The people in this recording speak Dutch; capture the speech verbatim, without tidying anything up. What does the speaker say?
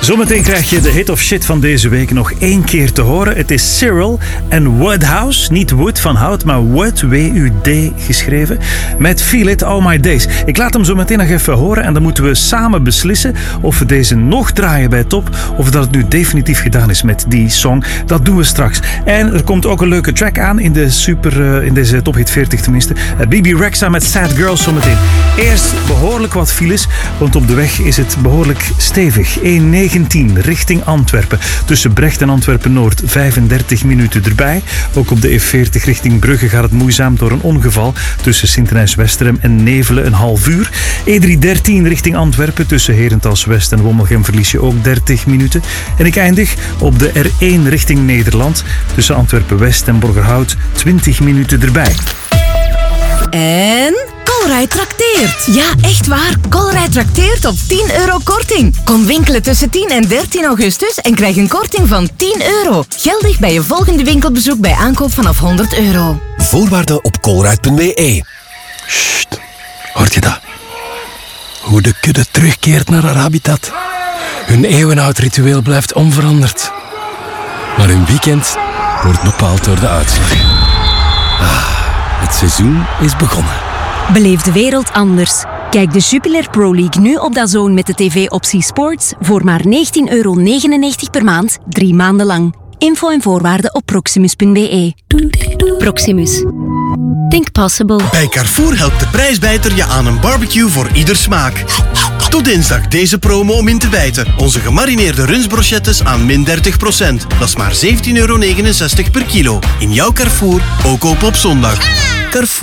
Zometeen krijg je de hit of shit van deze week nog één keer te horen. Het is Cyril en Woodhouse. Niet Wood van hout, maar Wood, W U D geschreven. Met Feel It All My Days. Ik laat hem zo meteen nog even horen en dan moeten we samen beslissen of we deze nog draaien bij Top of dat het nu definitief gedaan is met die song. Dat doen we straks. En er komt ook een leuke track aan in, de super, uh, in deze Top Hit veertig tenminste. Uh, B B Rexha met Sad Girls zometeen. Eerst behoorlijk wat files, want op de weg is het behoorlijk stevig. E negentien richting Antwerpen. Tussen Brecht en Antwerpen-Noord vijfendertig minuten erbij. Ook op de E veertig richting Brugge gaat het moeizaam door een ongeval. Tussen Sint-Nijs-Westerem en Nevelen een half uur. E driehonderddertien richting Antwerpen. Tussen Herentals-West en Wommelgem verlies je ook dertig minuten. En ik eindig op de R één richting Nederland. Tussen Antwerpen-West en Borgerhout twintig minuten erbij. En Colruyt trakteert. Ja, echt waar. Colruyt trakteert op tien euro korting. Kom winkelen tussen tien en dertien augustus en krijg een korting van tien euro. Geldig bij je volgende winkelbezoek bij aankoop vanaf honderd euro. Voorwaarden op colruyt punt b e. Sst, hoort je dat? Hoe de kudde terugkeert naar haar habitat. Hun eeuwenoud ritueel blijft onveranderd. Maar hun weekend wordt bepaald door de uitslag. Ah, het seizoen is begonnen. Beleef de wereld anders. Kijk de Jupiler Pro League nu op DAZN met de tv-optie Sports voor maar negentien euro negenennegentig per maand, drie maanden lang. Info en voorwaarden op proximus punt b e. Proximus. Think possible. Bij Carrefour helpt de prijsbijter je aan een barbecue voor ieder smaak. Tot dinsdag deze promo om in te bijten. Onze gemarineerde rundsbrochettes aan min dertig procent. Dat is maar zeventien euro negenenzestig per kilo. In jouw Carrefour, ook open op zondag. Carrefour.